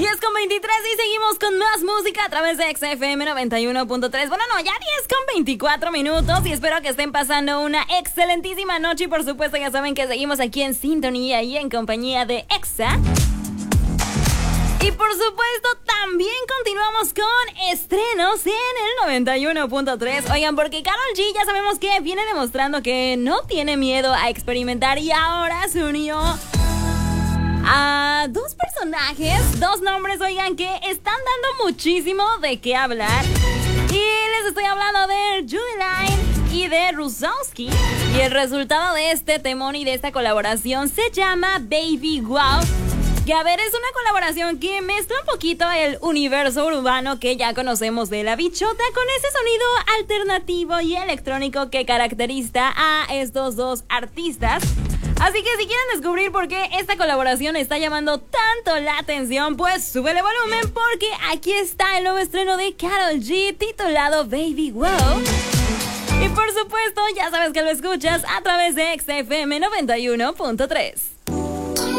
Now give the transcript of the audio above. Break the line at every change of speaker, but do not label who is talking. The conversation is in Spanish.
10:23 y seguimos con más música a través de XFM 91.3. Bueno, no, ya 10:24 minutos y espero que estén pasando una excelentísima noche y por supuesto ya saben que seguimos aquí en sintonía y en compañía de Exa. Y por supuesto también continuamos con estrenos en el 91.3. Oigan, porque Karol G ya sabemos que viene demostrando que no tiene miedo a experimentar y ahora se unió a dos personajes, dos nombres, oigan, que están dando muchísimo de qué hablar. Y les estoy hablando de Judy Line y de Rusowski. Y el resultado de este temón y de esta colaboración se llama Baby Wow. Que a ver, es una colaboración que mezcla un poquito el universo urbano que ya conocemos de La Bichota con ese sonido alternativo y electrónico que caracteriza a estos dos artistas. Así que si quieren descubrir por qué esta colaboración está llamando tanto la atención, pues súbele volumen porque aquí está el nuevo estreno de Karol G titulado Baby Wow. Y por supuesto ya sabes que lo escuchas a través de XFM 91.3.